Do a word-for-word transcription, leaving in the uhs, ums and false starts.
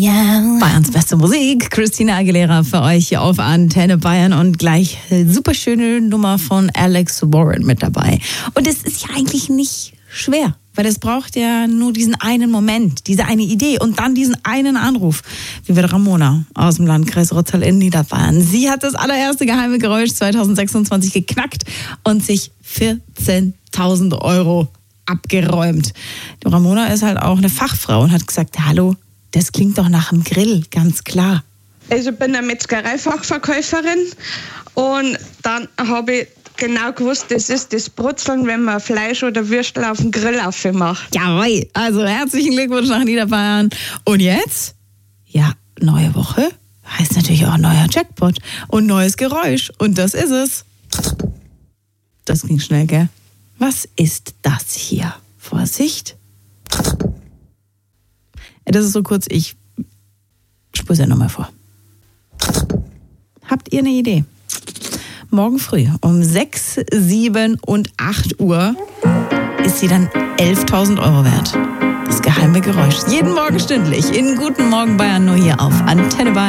Ja. Bayerns beste Musik, Christina Aguilera für euch hier auf Antenne Bayern und gleich super schöne Nummer von Alex Warren mit dabei. Und es ist ja eigentlich nicht schwer, weil es braucht ja nur diesen einen Moment, diese eine Idee und dann diesen einen Anruf. Wie wird Ramona aus dem Landkreis Rottal in Niederbayern. Sie hat das allererste geheime Geräusch zwanzig sechsundzwanzig geknackt und sich vierzehntausend Euro abgeräumt. Die Ramona ist halt auch eine Fachfrau und hat gesagt, hallo, das klingt doch nach einem Grill, ganz klar. Also ich bin eine Metzgereifachverkäuferin und dann habe ich genau gewusst, das ist das Brutzeln, wenn man Fleisch oder Würstel auf dem Grill aufmacht. Jawohl, also herzlichen Glückwunsch nach Niederbayern. Und jetzt? Ja, neue Woche heißt natürlich auch neuer Jackpot und neues Geräusch. Und das ist es. Das ging schnell, gell? Was ist das hier? Vorsicht. Das ist so kurz, ich spüre es ja nochmal vor. Habt ihr eine Idee? Morgen früh um sechs, sieben und acht Uhr ist sie dann elftausend Euro wert. Das geheime Geräusch. Jeden Morgen stündlich in Guten Morgen Bayern, nur hier auf Antenne Bayern.